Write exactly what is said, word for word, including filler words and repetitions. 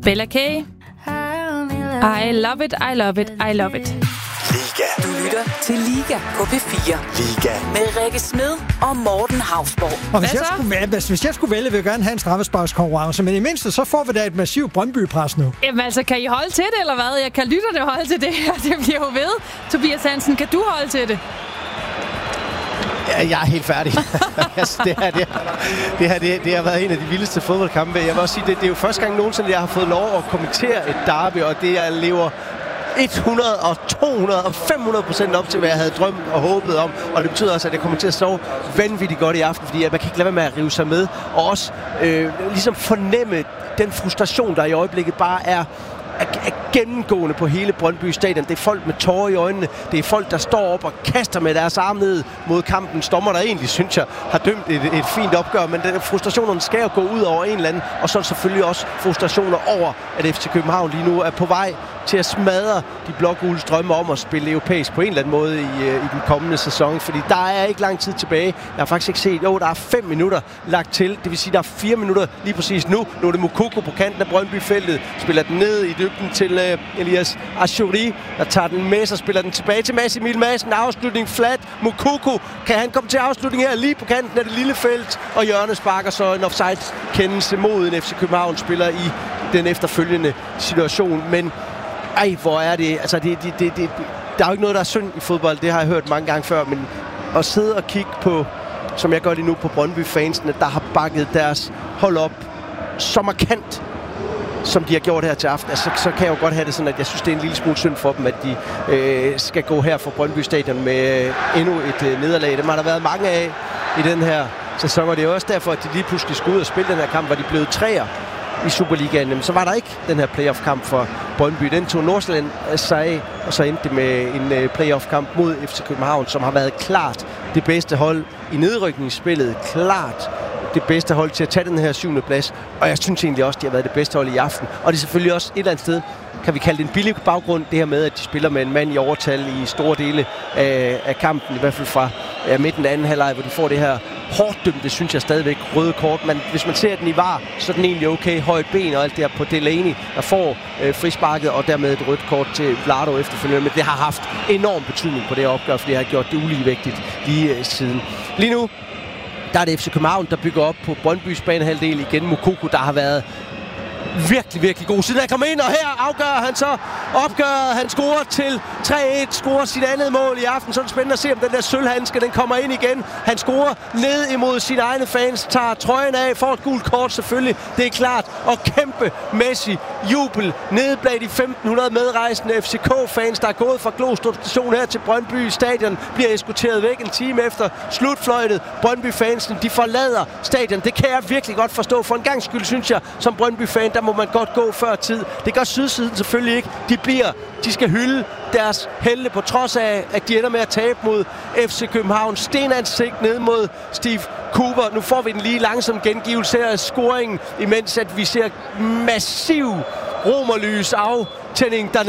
Bella K. I love it, I love it, I love it. Liga. Du lytter til Liga på P fire. Liga. Med Rikke Smed og Morten Hausborg. Og hvis Hvad jeg, så? skulle, hvis, hvis jeg skulle vælge, vil jeg gerne have en straffesparkskonkurrence, men i mindste, så får vi da et massivt Brøndby-pres nu. Jamen altså, kan I holde til det, eller hvad? Jeg kan lytterne holde til det her. Det bliver jo ved. Tobias Hansen, kan du holde til det? Ja, jeg er helt færdig. altså, det, her, det, det her det, det har været en af de vildeste fodboldkampe. Jeg vil også sige, det, det er jo første gang nogensinde, jeg har fået lov at kommentere et derby, og det jeg lever hundrede og to hundrede og fem hundrede procent op til, hvad jeg havde drømt og håbet om. Og det betyder også, at jeg kommer til at sove vanvittigt godt i aften, fordi at man kan ikke lade være med at rive sig med. Og også øh, ligesom fornemme den frustration, der i øjeblikket bare er er gennemgående på hele Brøndby Stadion. Det er folk med tårer i øjnene. Det er folk, der står op og kaster med deres arme ned mod kampen. Dommer, der egentlig, synes jeg, har dømt et, et fint opgør, men den frustrationen skal jo gå ud over en eller anden, og så selvfølgelig også frustrationer over, at F C København lige nu er på vej til at smadre de blågule drømme om at spille europæisk på en eller anden måde i, i den kommende sæson, fordi der er ikke lang tid tilbage. Jeg har faktisk ikke set, jo, der er fem minutter lagt til. Det vil sige, der er fire minutter lige præcis nu. Nu er det Moukoko på kanten af Brøndby-feltet, spiller den ned i dybden til uh, Elias Achouri, der tager den med sig, spiller den tilbage til Mads Emil Madsen. Afslutning flat. Moukoko, kan han komme til afslutning her lige på kanten af det lille felt, og Jørgen sparker så en offside-kendelse mod en F C København-spiller i den efterfølgende situation. Men ej, hvor er det, altså det, det, det, det, der er jo ikke noget, der er synd i fodbold, det har jeg hørt mange gange før, men at sidde og kigge på, som jeg gør det nu på Brøndby-fansene, der har bakket deres hold op så markant, som de har gjort her til aften, altså, så kan jeg jo godt have det sådan, at jeg synes, det er en lille smule synd for dem, at de øh, skal gå her fra Brøndby Stadion med øh, endnu et øh, nederlag. Dem har der været mange af i den her sæson, og det er også derfor, at de lige pludselig skulle ud og spille den her kamp, hvor de blev træer i Superligaen. Men så var der ikke den her playoff-kamp for Brøndby. Den tog Nordsjælland sig af, og så endte det med en playoff-kamp mod F C København, som har været klart det bedste hold i nedrykningsspillet. Klart det bedste hold til at tage den her syvende plads. Og jeg synes egentlig også, de har været det bedste hold i aften. Og det er selvfølgelig også et eller andet sted, kan vi kalde det en billig baggrund, det her med, at de spiller med en mand i overtal i store dele af, af kampen, i hvert fald fra ja, midten af anden halvleg, hvor de får det her hårdt dømte, synes jeg stadigvæk, røde kort. Men hvis man ser den i var, så er den egentlig okay. Højt ben og alt det her på Delaney, der får øh, frisparket, og dermed et rødt kort til Vlado efterfølgende. Men det har haft enorm betydning på det her opgør, fordi det har gjort det uligevægtigt lige øh, siden. Lige nu, der er det F C København, der bygger op på Brøndbys banehalvdel igen. Moukoko, der har været virkelig, virkelig god. Siden han kommer ind, og her afgør han så opgøret. Han scorer til tre et, scorer sit andet mål i aften. Så er det spændende at se, om den der sølvhandske, den kommer ind igen. Han scorer ned imod sine egne fans, tager trøjen af, får et gult kort selvfølgelig, det er klart. Og kæmpe Messi jubel nede blandt de femten hundrede medrejsende F C K-fans, der er gået fra Glostrup station her til Brøndby Stadion, bliver eskorteret væk en time efter slutfløjtet. Brøndby-fansen, de forlader stadion. Det kan jeg virkelig godt forstå. For en gang skyld, synes jeg, som Brøndby-fan, der må man godt gå før tid. Det gør sydsiden selvfølgelig ikke. De bliver, de skal hylde deres helte på trods af, at de ender med at tabe mod F C København. Stenansigt ned mod Steve Cooper. Nu får vi den lige langsom gengivelse af scoringen, imens at vi ser massiv romerlys aftænding der